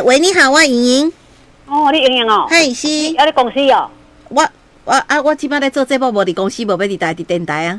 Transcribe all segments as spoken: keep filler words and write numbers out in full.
喂，你好，我莹莹。 哦，你莹莹哦。 嘿，是。 啊，你公司哦。 我我啊，我即摆咧做节目，无伫公司，无要伫台伫电台啊。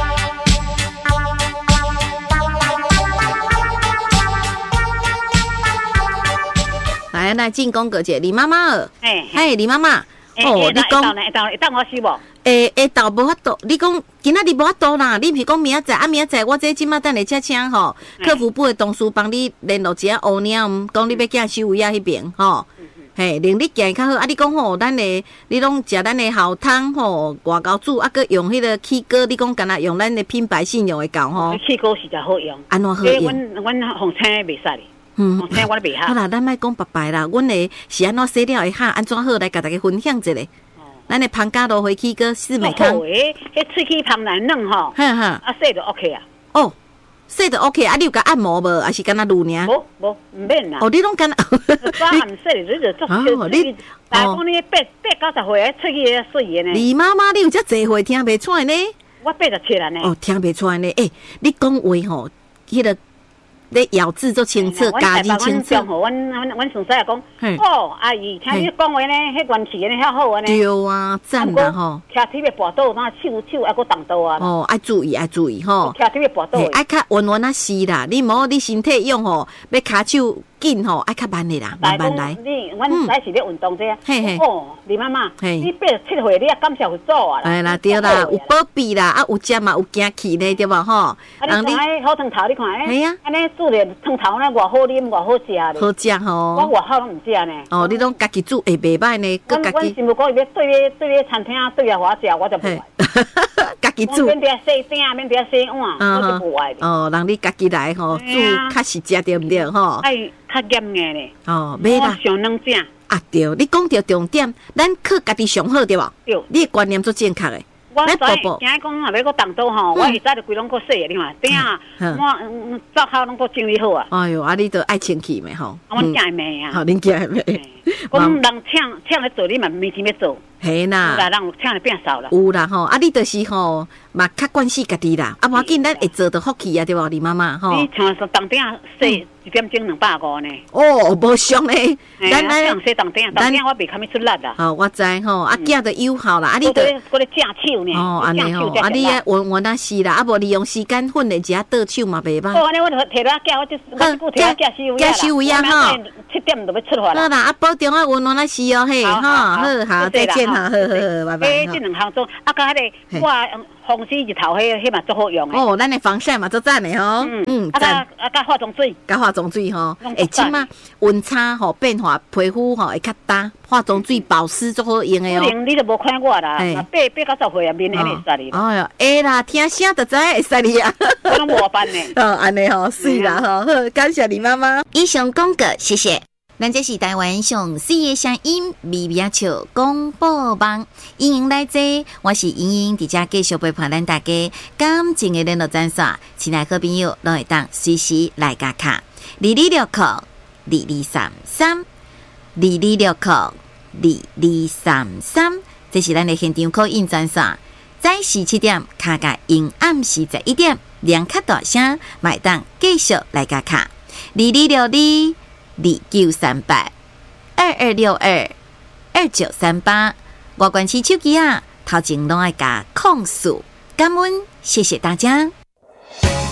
来来，进攻个姐，李妈妈儿。 嘿， 嘿，李妈妈。 哦，你讲，会当会当我死无？ 诶诶，到无法度，你讲今仔日无法度啦。你毋是讲明仔载啊？明仔载我这即马等下车请吼，客服部的同事帮你联络一下乌鸟，讲你要寄收尾啊迄边吼。嘿，令你行较好啊！你讲吼，咱的你拢食咱的好汤吼，外高煮啊，佮用迄个起锅，你讲干那用咱的品牌信用会够吼。 起锅实在好用， 安怎好用？ 阮阮红青袂使哩， 嗯， 红青我咧袂下。 好啦，咱莫讲白白啦，阮的是安怎洗了会下，安怎好来甲大家分享一下。咱的芳家芦荟起锅四美康， 诶，迄喙齿芳软软吼， 哈哈， 啊洗就 OK 啊。 哦。洗就 OK， 啊，你有甲按摩无？还是干那撸尔？ 无无，唔免啦。 哦，你拢干那？ 早暗洗，你就做。哦，你，但讲你八八九十岁啊，喙齿水的呢。 李妈妈，你有遮侪岁听袂出来呢？ 我八十七了呢。 哦，听袂出来呢。诶，你讲话吼，迄个咧咬字做清澈，家己清澈。 阮阮阮孙婿也讲，哦，阿姨，听你讲话呢，迄元气呢，遐好啊呢。 对啊，赞啦吼。 徛铁要跋倒，那手手还佫动刀啊。 哦，爱注意，爱注意吼。 徛铁要跋倒。 爱较稳稳啊是啦，你无你身体用吼，要骹手紧吼，爱较慢的啦，慢慢来。 你，阮仔是咧运动者。 嘿嘿。 哦，李妈妈，你八十七岁，你也感谢有做啊啦。 哎啦，对啦，有保庇啦，啊有食嘛，有惊气咧，对无吼？ 啊，你看迄好汤头，你看诶。 系啊。 安尼煮咧汤头呢，偌好啉，偌好食咧。 好食吼。 我外口拢唔食呢。 哦，你拢家己煮会袂歹呢， 佮家己。阮是无讲伊要对咧对咧餐厅对咧我食，我就不爱。 家己煮。 免得洗鼎，免得洗碗，我就不爱。 哦，人你家己来吼，煮较实食对毋对吼？ 哎，较严硬咧。 哦，袂啦。 上两正。 啊对，你讲到重点，咱靠家己上好对无？ 对。 你的观念做正确的。 我知，今日讲啊，要搁动刀吼，我会使就规拢搁洗的，你看，鼎啊，我灶口拢搁整理好啊。 哎哟，啊，你都爱清气咪吼？ 我囝妹啊。 好，恁囝妹。 讲人抢抢来做，你嘛每天要做。 系啦。 啦，人抢来变少啦。 有啦吼，啊，你就是吼，嘛较惯死家己啦，啊，无要紧，咱会做到福气啊，对无？李妈妈吼。 你像说当鼎洗一点钟两百五呢。 哦，无俗呢。 咱咱用洗当鼎，当鼎我袂堪咪出力啦。 哦，我知吼，啊，囝着友好啦，啊，你着。搁咧正手呢。 哦，安尼吼，啊，你啊，运运啊是啦，啊，无利用时间训练一下倒手嘛，袂歹。 哦，安尼我着摕落寄，我就我就摕落寄收尾啦。 寄收尾啊吼。 七点就要出发啦。 好啦，啊，保重啊，运运啊是哦嘿，吼，好好，再见哈，好好好，拜拜。 诶，这两项做，啊，甲迄个我防死日头，迄迄嘛足好用诶。 哦，咱的防晒嘛足赞的吼。 嗯嗯，啊，甲啊甲化妆水， 甲化妆水吼。诶，即马温差吼变化，皮肤吼会较干，化妆水保湿足好用诶哦。 可能你都无看我啦，八八九十岁啊，面安尼会使你。 哎哟，会啦，听声就知会使你啊。 我拢无办呢。 哦，安尼吼，是啦吼，好，感谢李妈妈。以上广告，谢谢。咱这是台湾上水的声音，微微笑广播网，莹莹来坐，我是莹莹，伫遮继续陪伴咱大家感情的联络专线，亲爱好朋友拢会当随时来加卡，二二六扣二二三三，二二六扣二二三三，这是咱的现场call in专线，早时七点卡甲因暗时十一点，两卡大声，买当继续来加卡，二二六二。二九三八二二六二二九三八，我关系手机啊，头前拢爱加控诉，感恩，谢谢大家。